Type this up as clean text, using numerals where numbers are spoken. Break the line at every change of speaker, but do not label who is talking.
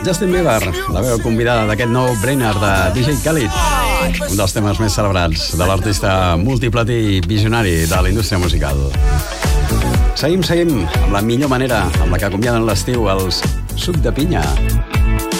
Justin Bieber, la veu convidada d'aquest nou Brainer de DJ Khaled, un dels temes més celebrats de l'artista multiplatí i visionari de la indústria musical. Seguim amb la millor manera amb la que acomiaden l'estiu els Suc de Pinya.